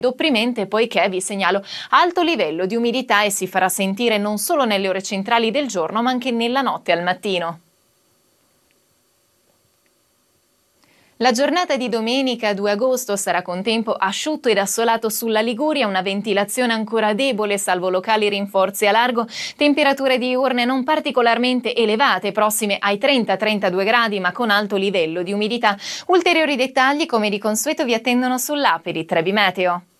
opprimente poiché vi segnalo alto livello di umidità e si farà sentire non solo nelle ore centrali del giorno ma anche nella notte al mattino. La giornata di domenica 2 agosto sarà con tempo asciutto ed assolato sulla Liguria, una ventilazione ancora debole salvo locali rinforzi a largo, temperature diurne non particolarmente elevate, prossime ai 30-32 gradi ma con alto livello di umidità. Ulteriori dettagli come di consueto vi attendono sull'app di Trebi Meteo.